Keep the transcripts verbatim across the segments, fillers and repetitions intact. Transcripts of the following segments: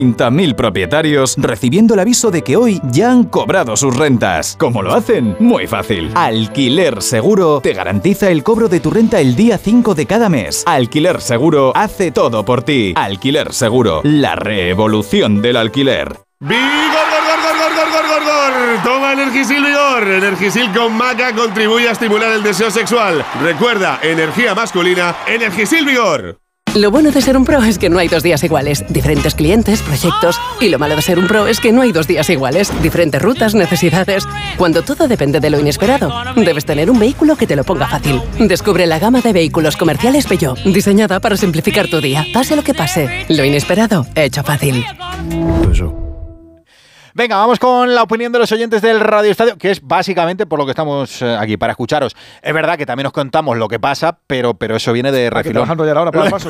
treinta mil propietarios recibiendo el aviso de que hoy ya han cobrado sus rentas. ¿Cómo lo hacen? Muy fácil. Alquiler Seguro te garantiza el cobro de tu renta el día cinco de cada mes. Alquiler Seguro hace todo por ti. Alquiler Seguro, la revolución del alquiler. ¡Vigor, gor, gor, gor, gor, gor, gor! Toma Energisil Vigor. Energisil con maca contribuye a estimular el deseo sexual. Recuerda, energía masculina, Energisil Vigor. Lo bueno de ser un pro es que no hay dos días iguales. Diferentes clientes, proyectos. Y lo malo de ser un pro es que no hay dos días iguales. Diferentes rutas, necesidades. Cuando todo depende de lo inesperado, debes tener un vehículo que te lo ponga fácil. Descubre la gama de vehículos comerciales Peugeot, diseñada para simplificar tu día. Pase lo que pase, lo inesperado, hecho fácil. Venga, vamos con la opinión de los oyentes del Radio Estadio, que es básicamente por lo que estamos eh, aquí, para escucharos. Es verdad que también os contamos lo que pasa, pero, pero eso viene de refilón. ¿Trabajando ya ahora para el paso?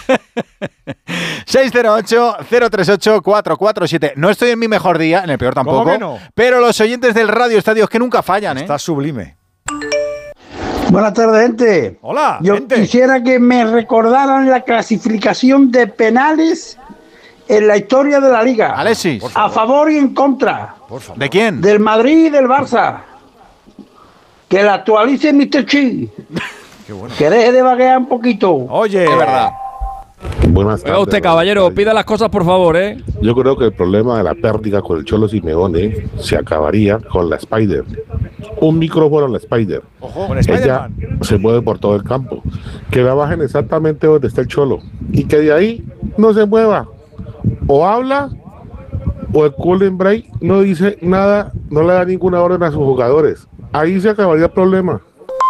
seis cero ocho, cero tres ocho, cuatro cuatro siete. No estoy en mi mejor día, en el peor tampoco. ¿Cómo que no? Pero los oyentes del Radio Estadio es que nunca fallan, ¿eh? Está sublime. Buenas tardes, gente. Hola, Yo gente. quisiera que me recordaran la clasificación de penales en la historia de la Liga. Alexis. A favor y en contra. Por favor. ¿De quién? Del Madrid y del Barça. Que la actualice mister Chi. Qué bueno. Que deje de vaguear un poquito. Oye. Es verdad. Buenas tardes. Oiga usted, caballero, pida las cosas por favor, ¿eh? Yo creo que el problema de la pérdida con el Cholo Simeone se acabaría con la Spider. Un micrófono en la Spider. Ojo, con Ella Spider-Man. se mueve por todo el campo. Que la bajen exactamente donde está el Cholo. Y que de ahí no se mueva. O habla, o el cooling break no dice nada, no le da ninguna orden a sus jugadores. Ahí se acabaría el problema.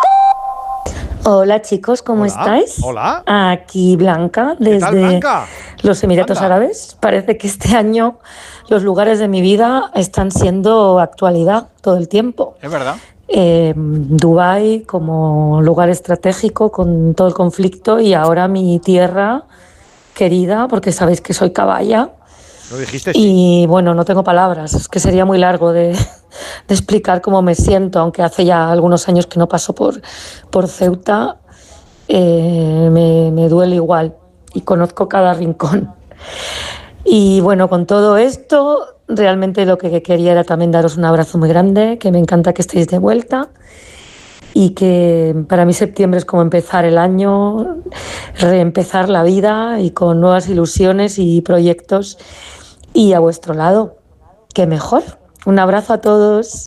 Hola chicos, ¿cómo Hola. estáis? Hola. Aquí Blanca, ¿Qué tal, desde Blanca? los Emiratos Anda. Árabes. Parece que este año los lugares de mi vida están siendo actualidad todo el tiempo. Es verdad. Eh, Dubái como lugar estratégico con todo el conflicto y ahora mi tierra querida, porque sabéis que soy caballa. Lo dijiste, sí. Y bueno, no tengo palabras, es que sería muy largo de, de explicar cómo me siento, aunque hace ya algunos años que no paso por, por Ceuta, eh, me, me duele igual y conozco cada rincón. Y bueno, con todo esto, realmente lo que quería era también daros un abrazo muy grande, que me encanta que estéis de vuelta y que para mí septiembre es como empezar el año, reempezar la vida y con nuevas ilusiones y proyectos. Y a vuestro lado, qué mejor. Un abrazo a todos.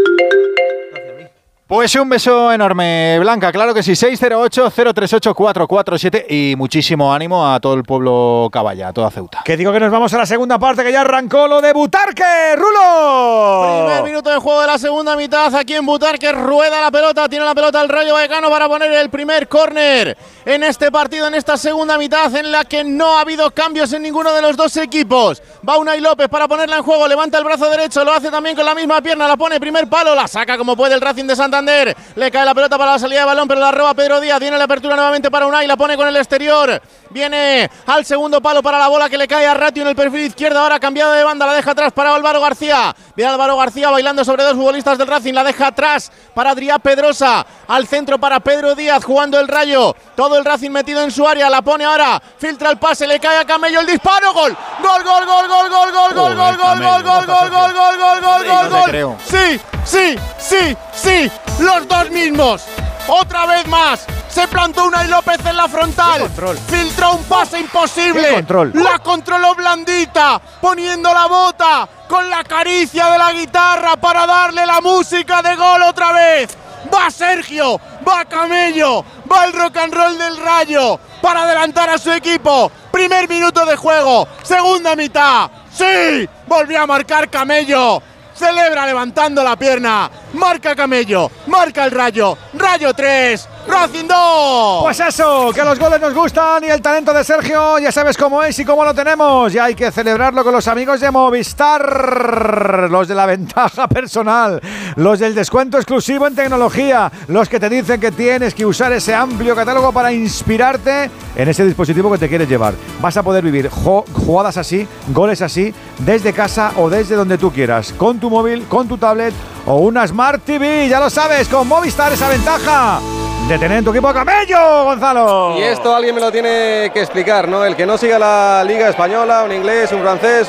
Pues un beso enorme, Blanca, claro que sí. seis cero ocho, cero tres ocho, cuatro cuatro siete y muchísimo ánimo a todo el pueblo caballa, a toda Ceuta. Que digo que nos vamos a la segunda parte, que ya arrancó lo de Butarque. ¡Rulo! Primer minuto de juego de la segunda mitad. Aquí en Butarque rueda la pelota. Tiene la pelota el Rayo Vallecano para poner el primer córner en este partido, en esta segunda mitad, en la que no ha habido cambios en ninguno de los dos equipos. Va Unai López para ponerla en juego. Levanta el brazo derecho. Lo hace también con la misma pierna. La pone primer palo. La saca como puede el Racing de Santander. Le cae la pelota para la salida de balón, pero la roba Pedro Díaz. Viene la apertura nuevamente para Unai. La pone con el exterior. Viene al segundo palo para la bola que le cae a Ratio en el perfil izquierdo. Ahora cambiado de banda. La deja atrás para Álvaro García. Viene Álvaro García bailando sobre dos futbolistas del Racing. La deja atrás para Adrián Pedrosa. Al centro para Pedro Díaz jugando el Rayo. Todo el Racing metido en su área. La pone ahora. Filtra el pase. Le cae a Camello el disparo. Gol. Gol, gol, gol, gol, gol, gol, gol, gol, gol, gol, gol, gol, gol, gol, gol, gol, gol, gol. Sí, sí, sí, sí. Los dos mismos. Otra vez más. Se plantó Unai López en la frontal. Filtró un pase imposible. La controló blandita. Poniendo la bota con la caricia de la guitarra para darle la música de gol otra vez. Va Sergio. Va Camello. Va el rock and roll del Rayo para adelantar a su equipo. Primer minuto de juego. Segunda mitad. ¡Sí! Volvió a marcar Camello. Celebra levantando la pierna. Marca Camello. Marca el Rayo. Rayo tres. Racing dos. Pues eso, que los goles nos gustan y el talento de Sergio ya sabes cómo es y cómo lo tenemos. Y hay que celebrarlo con los amigos de Movistar, los de la ventaja personal, los del descuento exclusivo en tecnología, los que te dicen que tienes que usar ese amplio catálogo para inspirarte en ese dispositivo que te quieres llevar. Vas a poder vivir jugadas así, goles así, desde casa o desde donde tú quieras, con tu móvil, con tu tablet o una Smart T V. Ya lo sabes, con Movistar esa ventaja de tener en tu equipo a Camello, Gonzalo. Y esto alguien me lo tiene que explicar, ¿no? El que no siga la Liga Española, un inglés, un francés,